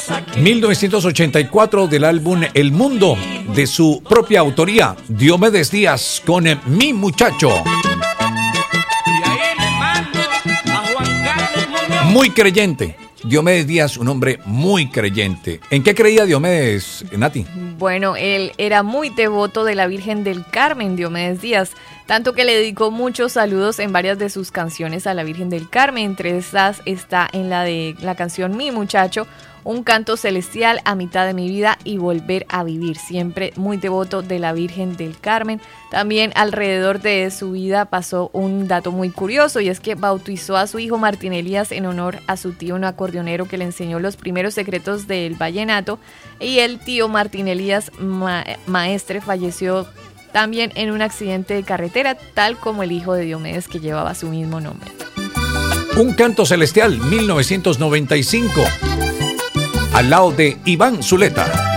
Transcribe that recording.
1984 del álbum El Mundo, de su propia autoría, Diomedes Díaz con Mi Muchacho. Muy creyente. Diomedes Díaz, un hombre muy creyente. ¿En qué creía Diomedes, Nati? Bueno, él era muy devoto de la Virgen del Carmen, Diomedes Díaz, tanto que le dedicó muchos saludos en varias de sus canciones a la Virgen del Carmen. Entre esas está en la de la canción Mi Muchacho, Un canto celestial, A mitad de mi vida y Volver a vivir. Siempre muy devoto de la Virgen del Carmen. También alrededor de su vida pasó un dato muy curioso, y es que bautizó a su hijo Martín Elías en honor a su tío, un acordeonero que le enseñó los primeros secretos del vallenato, y el tío Martín Elías Maestre falleció también en un accidente de carretera, tal como el hijo de Diomedes, que llevaba su mismo nombre. Un canto celestial, 1995. Al lado de Iván Zuleta.